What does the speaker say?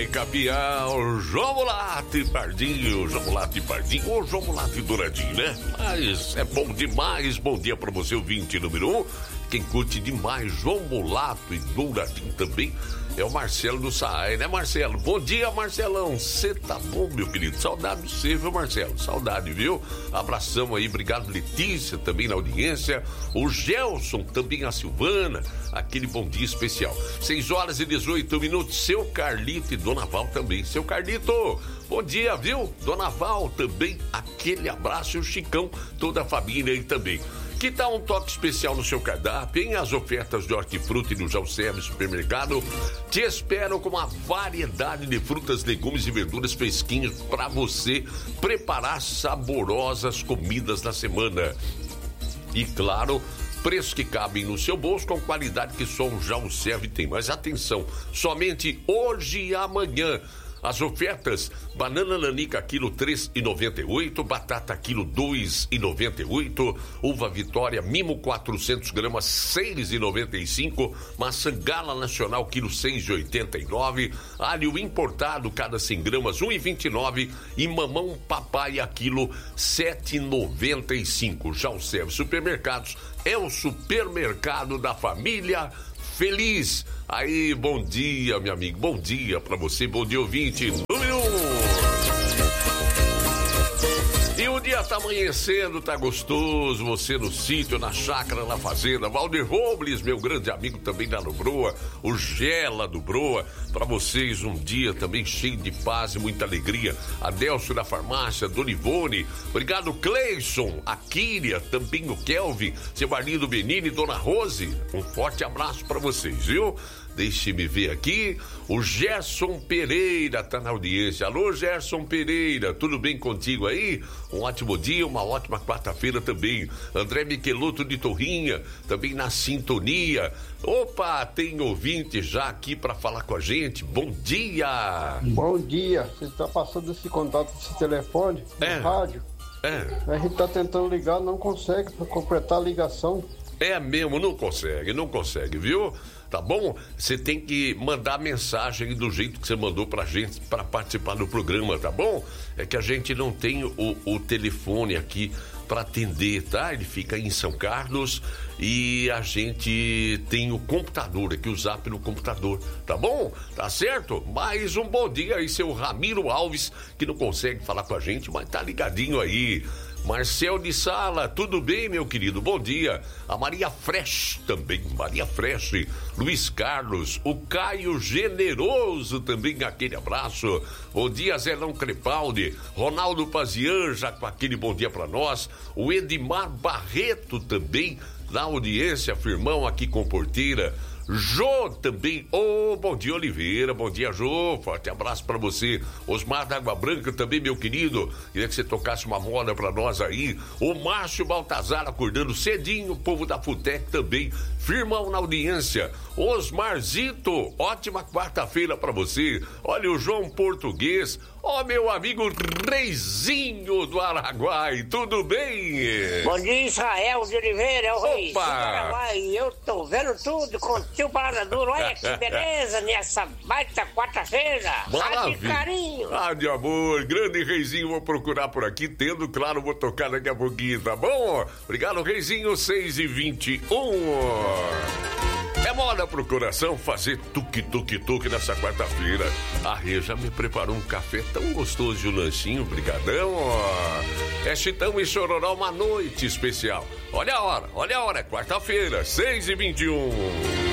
em Capial, João Mulati Pardinho, ô João Mulati douradinho, né? Mas é bom demais, bom dia pra você, ouvinte número 1. Quem curte demais, João Mulato e douradinho também, é o Marcelo do Saai, né, Marcelo? Bom dia, Marcelão. Você tá bom, meu querido? Saudade de você, viu, Marcelo? Saudade, viu? Abração aí, obrigado, Letícia, também na audiência. O Gelson, também a Silvana, aquele bom dia especial. 6h18, seu Carlito e Dona Val também. Seu Carlito, bom dia, viu? Dona Val também, aquele abraço. E o Chicão, toda a família aí também. Que tal um toque especial no seu cardápio, hein? As ofertas de hortifruti no Jalserve Supermercado te esperam com uma variedade de frutas, legumes e verduras fresquinhas para você preparar saborosas comidas na semana. E claro, preços que cabem no seu bolso com qualidade que só o Jalserve tem. Mas atenção, somente hoje e amanhã. As ofertas: banana nanica quilo 3,98, batata quilo 2,98, uva Vitória Mimo 400 gramas 6,95, maçã Gala Nacional quilo 6,89, alho importado cada 100 gramas 1,29 e mamão papaya quilo 7,95. Jalserve Supermercados é o supermercado da família feliz. Aí, bom dia, meu amigo, bom dia pra você, bom dia, ouvinte número 1. E o dia tá amanhecendo, tá gostoso, você no sítio, na chácara, na fazenda. Valdir Robles, meu grande amigo também lá no Broa, o Gela do Broa, pra vocês um dia também cheio de paz e muita alegria. Adelcio da farmácia, Dona Ivone, obrigado, Cleison, a Kíria, também o Kelvin, seu Arlindo Benini, Dona Rose, um forte abraço pra vocês, viu? Deixe-me ver aqui, o Gerson Pereira tá na audiência. Alô, Gerson Pereira, tudo bem contigo aí? Um ótimo dia, uma ótima quarta-feira também. André Michelotto de Torrinha, também na sintonia. Opa, tem ouvinte já aqui para falar com a gente. Bom dia! Bom dia, você está passando esse contato desse telefone no rádio? A gente tá tentando ligar, não consegue para completar a ligação. É mesmo, não consegue, viu? Tá bom? Você tem que mandar mensagem do jeito que você mandou pra gente para participar do programa, tá bom? É que a gente não tem o telefone aqui para atender, tá? Ele fica em São Carlos e a gente tem o computador aqui, o zap no computador, tá bom? Tá certo? Mais um bom dia aí, seu Ramiro Alves, que não consegue falar com a gente, mas tá ligadinho aí. Marcel de Sala, tudo bem, meu querido? Bom dia. A Maria Fresh também, Maria Fresh. Luiz Carlos, o Caio Generoso também, aquele abraço. Bom dia, Zelão Crepaldi. Ronaldo Pazian, já com aquele bom dia pra nós. O Edmar Barreto também, na audiência, firmão aqui com Porteira. Jô também, bom dia, Oliveira, bom dia, Jô, forte abraço pra você. Osmar da Água Branca também, meu querido, queria que você tocasse uma moda pra nós aí. O Márcio Baltazar acordando cedinho, o povo da Futec também, firmão na audiência. Osmarzito, ótima quarta-feira pra você. Olha o João Português, meu amigo Reizinho do Araguai, tudo bem? Bom dia, Israel de Oliveira, é o Reizinho do Araguai, eu tô vendo tudo com o tio Parada Dura, olha que beleza nessa baita quarta-feira. Maravilha. De carinho. De amor, grande Reizinho, vou procurar por aqui, tendo, claro, vou tocar daqui a pouquinho, tá bom? Obrigado, Reizinho, 6h21. É moda pro coração fazer tuque-tuque-tuque nessa quarta-feira. A Rê já me preparou um café tão gostoso e um lanchinho, brigadão, É Chitão e Chororó, uma noite especial. Olha a hora, é quarta-feira, 6h21.